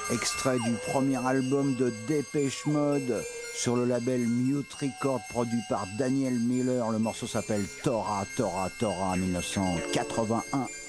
Extrait du premier album de Depeche Mode sur le label Mute Records produit par Daniel Miller. Le morceau s'appelle Tora Tora Tora 1981.